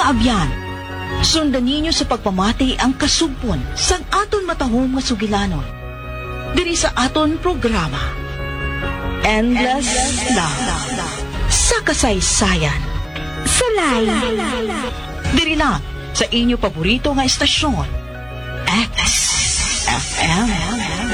kaabyan. Sundan ninyo sa pagpamati ang kasugpon sa aton matahom nga sugilanon. Diri sa aton programa, Endless Love. Sa kasaysayan. Sulay. Diri lang sa inyo paborito nga estasyon, XFM.